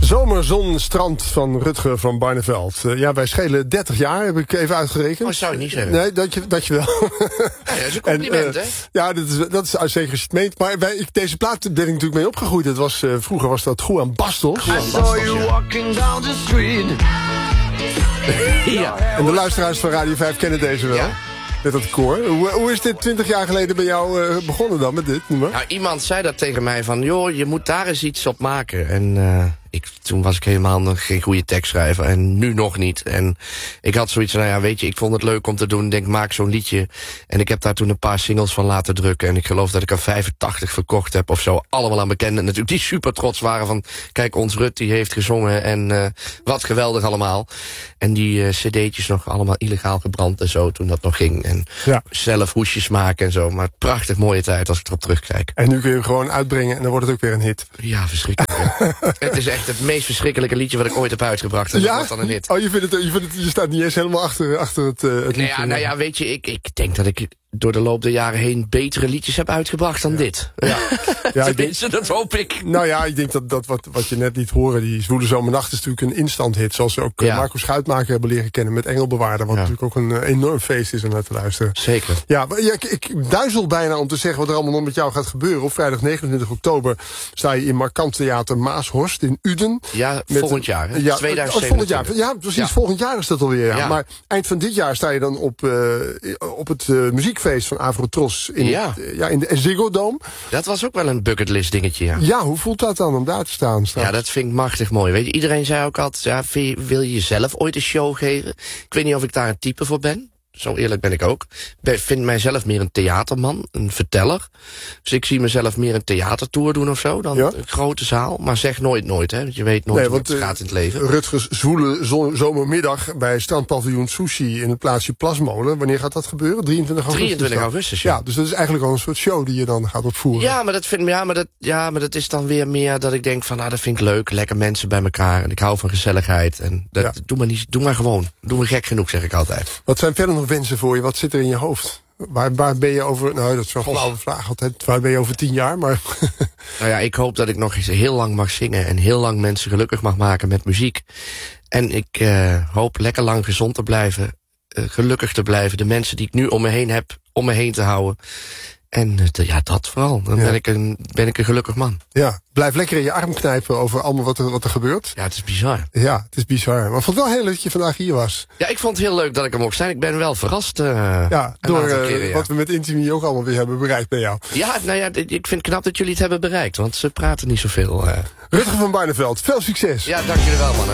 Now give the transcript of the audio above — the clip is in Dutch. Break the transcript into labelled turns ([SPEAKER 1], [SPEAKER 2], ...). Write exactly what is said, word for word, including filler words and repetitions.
[SPEAKER 1] Zomer, zon, strand van Rutger van Barneveld. Uh, ja, wij schelen dertig jaar, heb ik even uitgerekend.
[SPEAKER 2] Oh, zou je niet zeggen.
[SPEAKER 1] Nee, dat je, dat je wel.
[SPEAKER 2] Ja, dat is een compliment, en, uh, hè?
[SPEAKER 1] Ja, dat is, dat is zeker als je het meent. Maar wij, ik, deze plaat ben ik natuurlijk mee opgegroeid. Dat was, uh, vroeger was dat Juan Bastos.
[SPEAKER 2] Juan Bastos, ja. Ja.
[SPEAKER 1] En de luisteraars van Radio vijf kennen deze wel. Ja. Met dat koor. Hoe, hoe is dit twintig jaar geleden bij jou uh, begonnen dan met dit nummer?
[SPEAKER 2] Nou, iemand zei dat tegen mij van, joh, je moet daar eens iets op maken. En uh, ik, toen was ik helemaal nog geen goede tekstschrijver. En nu nog niet. En ik had zoiets van, nou ja, weet je, ik vond het leuk om te doen. Ik denk, maak zo'n liedje. En ik heb daar toen een paar singles van laten drukken. En ik geloof dat ik er vijfentachtig verkocht heb of zo. Allemaal aan bekenden natuurlijk, die super trots waren van, kijk, ons Rut, die heeft gezongen. En uh, wat geweldig allemaal. En die uh, cd'tjes nog allemaal illegaal gebrand en zo, toen dat nog ging. En ja. zelf hoesjes maken en zo. Maar prachtig mooie tijd als ik erop terugkijk.
[SPEAKER 1] En nu kun je hem gewoon uitbrengen en dan wordt het ook weer een hit.
[SPEAKER 2] Ja, verschrikkelijk. Het is echt het meest verschrikkelijke liedje wat ik ooit heb uitgebracht. En
[SPEAKER 1] ja?
[SPEAKER 2] dat wordt dan een hit.
[SPEAKER 1] Oh, je, vindt het, je, vindt het, je staat niet eens helemaal achter, achter het, uh, het
[SPEAKER 2] nee, ja, nou ja, weet je, ik, ik denk dat ik door de loop der jaren heen betere liedjes heb uitgebracht dan ja. dit. Ja, ja tenminste, dat hoop ik.
[SPEAKER 1] Nou ja, ik denk dat, dat wat, wat je net liet horen, die Zwoele Zomernacht is natuurlijk een instant hit. Zoals we ook ja. Marco Schuitmaker hebben leren kennen met Engelbewaarder. Wat ja. natuurlijk ook een uh, enorm feest is om naar te luisteren.
[SPEAKER 2] Zeker.
[SPEAKER 1] Ja, ja ik, ik duizel bijna om te zeggen wat er allemaal nog met jou gaat gebeuren. Op vrijdag negenentwintig oktober sta je in Markant Theater Maashorst in Uden.
[SPEAKER 2] Ja, met, volgend jaar. Hè?
[SPEAKER 1] Ja,
[SPEAKER 2] tweeduizend
[SPEAKER 1] oh, volgend jaar. Ja, precies. Ja. Volgend jaar is dat alweer. Ja. Ja. Maar eind van dit jaar sta je dan op, uh, op het uh, muziekfeest van Avrotros. In, ja. Het, uh, ja, in de Ziggo Dome.
[SPEAKER 2] Dat was ook wel een bucketlist dingetje, ja.
[SPEAKER 1] Ja, hoe voelt dat dan om daar te staan straks?
[SPEAKER 2] Ja, dat vind ik machtig mooi. Weet je, iedereen zei ook altijd, ja, wil je jezelf ooit een show geven? Ik weet niet of ik daar een type voor ben. Zo eerlijk ben ik ook. Ik vind mijzelf meer een theaterman, een verteller. Dus ik zie mezelf meer een theatertour doen of zo, dan ja? een grote zaal. Maar zeg nooit nooit, hè. Want je weet nooit nee, hoe het uh, gaat in het leven.
[SPEAKER 1] Rutgers Zwoele zomermiddag bij strandpaviljoen Sushi in het plaatsje Plasmolen. Wanneer gaat dat gebeuren? drieëntwintig augustus?
[SPEAKER 2] drieëntwintig augustus, ja.
[SPEAKER 1] Ja, dus dat is eigenlijk al een soort show die je dan gaat opvoeren.
[SPEAKER 2] Ja, maar dat, vind, ja, maar dat, ja, maar dat is dan weer meer dat ik denk van, nou, dat vind ik leuk. Lekker mensen bij elkaar. En ik hou van gezelligheid. En dat, ja. doe, maar niet, doe maar gewoon. Doe maar gek genoeg, zeg ik altijd.
[SPEAKER 1] Wat zijn verder nog wensen voor je? Wat zit er in je hoofd? Waar, waar ben je over... Nou, dat is wel een flauwe vraag altijd. Waar ben je over tien jaar? Maar
[SPEAKER 2] nou ja, ik hoop dat ik nog eens heel lang mag zingen. En heel lang mensen gelukkig mag maken met muziek. En ik uh, hoop lekker lang gezond te blijven. Uh, gelukkig te blijven. De mensen die ik nu om me heen heb, om me heen te houden. En uh, ja, dat vooral. Dan ja. ben, ik een, ben ik een gelukkig man.
[SPEAKER 1] Ja, blijf lekker in je arm knijpen over allemaal wat er, wat er gebeurt.
[SPEAKER 2] Ja, het is bizar.
[SPEAKER 1] Ja, het is bizar. Maar ik vond het wel heel leuk dat je vandaag hier was.
[SPEAKER 2] Ja, ik vond het heel leuk dat ik er mocht zijn. Ik ben wel verrast. Uh,
[SPEAKER 1] ja, door uh, keren, ja. wat we met Intimie ook allemaal weer hebben bereikt bij jou.
[SPEAKER 2] Ja, nou ja, ik vind het knap dat jullie het hebben bereikt. Want ze praten niet zoveel. Uh.
[SPEAKER 1] Rutger van Barneveld, veel succes.
[SPEAKER 2] Ja, dank jullie wel, mannen.